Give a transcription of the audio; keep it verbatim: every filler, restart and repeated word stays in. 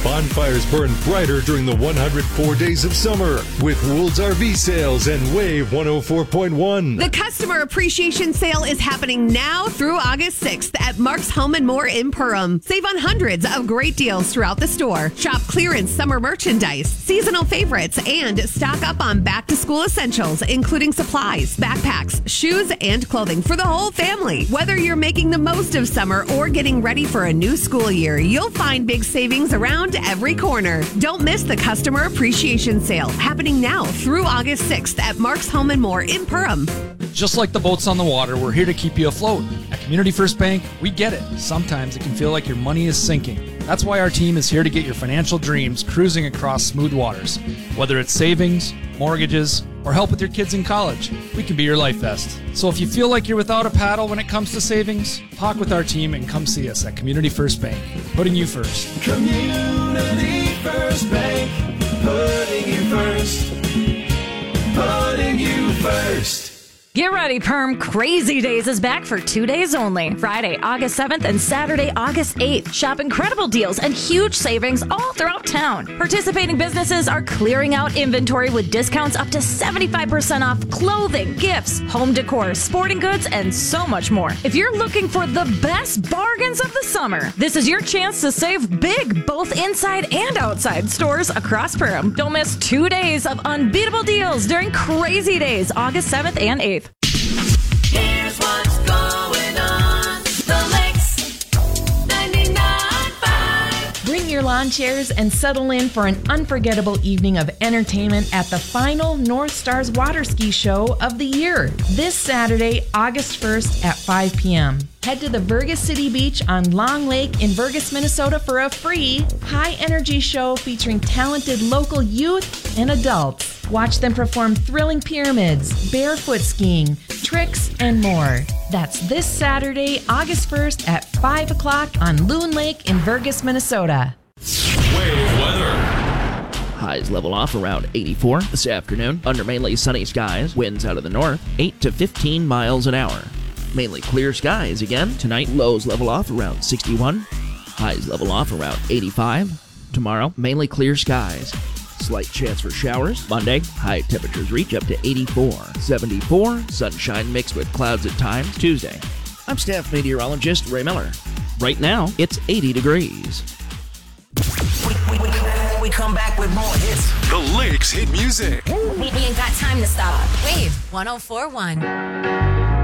Bonfires burn brighter during the one hundred four days of summer with Woold's R V sales and Wave one oh four point one. The Customer Appreciation Sale is happening now through August sixth at Mark's Home and More in Perham. Save on hundreds of great deals throughout the store. Shop clearance summer merchandise, seasonal favorites, and stock up on back-to-school essentials, including supplies, backpacks, shoes, and clothing for the whole family. Whether you're making the most of summer or getting ready for a new school year, you'll find big savings around every corner. Don't miss the Customer Appreciation Sale, happening now through August sixth at Mark's Home and More in Perham. Just like the boats on the water, we're here to keep you afloat. At Community First Bank, we get it. Sometimes it can feel like your money is sinking. That's why our team is here to get your financial dreams cruising across smooth waters. Whether it's savings, mortgages, or help with your kids in college, we can be your life vest. So if you feel like you're without a paddle when it comes to savings, talk with our team and come see us at Community First Bank, putting you first. Community First Bank, putting you first, putting you first. Get ready, Perm. Crazy Days is back for two days only. Friday, August seventh and Saturday, August eighth. Shop incredible deals and huge savings all throughout town. Participating businesses are clearing out inventory with discounts up to seventy-five percent off clothing, gifts, home decor, sporting goods, and so much more. If you're looking for the best bargains of the summer, this is your chance to save big, both inside and outside stores across Perham. Don't miss two days of unbeatable deals during Crazy Days, August seventh and eighth. Here's what's going on. The Lakes ninety-nine point five. Bring your lawn chairs and settle in for an unforgettable evening of entertainment at the final North Stars Water Ski Show of the year. This Saturday, August first at five p.m. Head to the Vergas City Beach on Long Lake in Vergas, Minnesota for a free, high-energy show featuring talented local youth and adults. Watch them perform thrilling pyramids, barefoot skiing, tricks, and more. That's this Saturday, August first at five o'clock on Loon Lake in Vergas, Minnesota. Wave weather. Highs level off around eighty-four this afternoon. Under mainly sunny skies, winds out of the north, eight to fifteen miles an hour. Mainly clear skies again. Tonight, lows level off around sixty-one. Highs level off around eighty-five. Tomorrow, mainly clear skies. Slight chance for showers. Monday, high temperatures reach up to eighty-four. seventy-four, sunshine mixed with clouds at times. Tuesday, I'm staff meteorologist Ray Miller. Right now, it's eighty degrees. We, we, we, we come back with more hits. The Lakes hit music. We ain't got time to stop. Wave one oh four point one.